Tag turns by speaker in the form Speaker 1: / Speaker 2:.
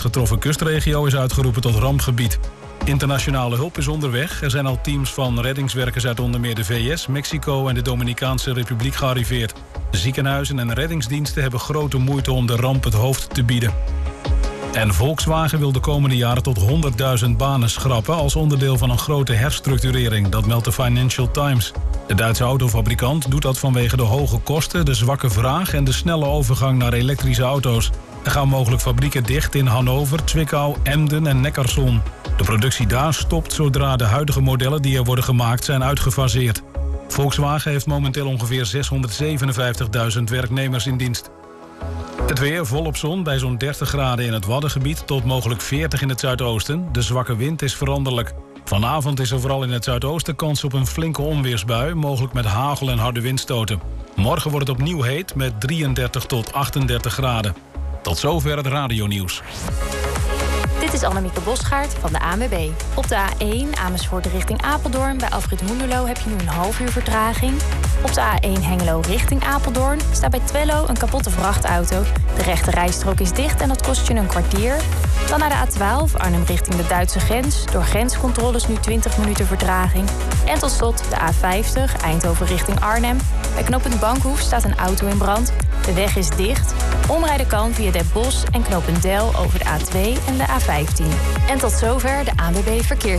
Speaker 1: getroffen kustregio is uitgeroepen tot rampgebied. Internationale hulp is onderweg. Er zijn al teams van reddingswerkers uit onder meer de VS, Mexico en de Dominicaanse Republiek gearriveerd. Ziekenhuizen en reddingsdiensten hebben grote moeite om de ramp het hoofd te bieden. En Volkswagen wil de komende jaren tot 100.000 banen schrappen als onderdeel van een grote herstructurering, dat meldt de Financial Times. De Duitse autofabrikant doet dat vanwege de hoge kosten, de zwakke vraag en de snelle overgang naar elektrische auto's. Er gaan mogelijk fabrieken dicht in Hannover, Zwickau, Emden en Neckarsulm. De productie daar stopt zodra de huidige modellen die er worden gemaakt zijn uitgefaseerd. Volkswagen heeft momenteel ongeveer 657.000 werknemers in dienst. Het weer volop zon bij zo'n 30 graden in het Waddengebied tot mogelijk 40 in het zuidoosten. De zwakke wind is veranderlijk. Vanavond is er vooral in het zuidoosten kans op een flinke onweersbui, mogelijk met hagel en harde windstoten. Morgen wordt het opnieuw heet met 33 tot 38 graden. Tot zover het radionieuws.
Speaker 2: Dit is Annemieke Bosgaard van de ANWB. Op de A1 Amersfoort richting Apeldoorn bij afrit Hoenderloo heb je nu een half uur vertraging. Op de A1 Hengelo richting Apeldoorn staat bij Twello een kapotte vrachtauto. De rechte rijstrook is dicht en dat kost je een kwartier. Dan naar de A12 Arnhem richting de Duitse grens. Door grenscontroles nu 20 minuten vertraging. En tot slot de A50 Eindhoven richting Arnhem. Bij knooppunt Bankhoef staat een auto in brand. De weg is dicht. Omrijden kan via Den Bosch en knooppunt Del over de A2 en de A15. En tot zover de ANWB Verkeers.